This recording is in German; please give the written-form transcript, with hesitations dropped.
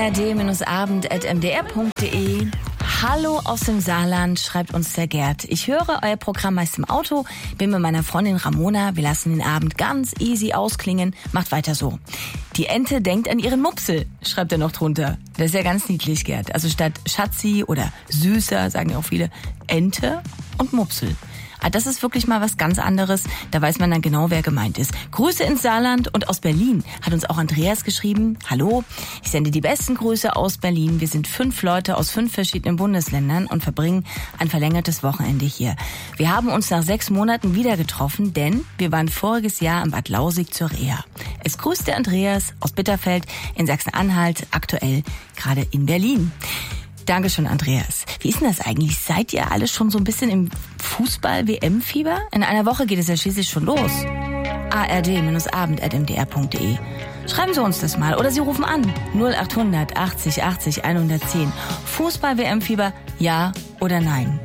ard-abend@mdr.de. Hallo aus dem Saarland, schreibt uns der Gerd. Ich höre euer Programm meist im Auto, bin mit meiner Freundin Ramona. Wir lassen den Abend ganz easy ausklingen. Macht weiter so. Die Ente denkt an ihren Mupsel, schreibt er noch drunter. Das ist ja ganz niedlich, Gerd. Also statt Schatzi oder Süßer sagen ja auch viele Ente und Mupsel. Das ist wirklich mal was ganz anderes. Da weiß man dann genau, wer gemeint ist. Grüße ins Saarland und aus Berlin hat uns auch Andreas geschrieben. Hallo, ich sende die besten Grüße aus Berlin. Wir sind 5 Leute aus 5 verschiedenen Bundesländern und verbringen ein verlängertes Wochenende hier. Wir haben uns nach 6 Monaten wieder getroffen, denn wir waren voriges Jahr am Bad Lausig zur Reha. Es grüßt der Andreas aus Bitterfeld in Sachsen-Anhalt, aktuell gerade in Berlin. Dankeschön, Andreas. Wie ist denn das eigentlich? Seid ihr alle schon so ein bisschen im Fußball-WM-Fieber? In einer Woche geht es ja schließlich schon los. ard-abend@mdr.de. Schreiben Sie uns das mal oder Sie rufen an. 0800 80 80 110. Fußball-WM-Fieber, ja oder nein?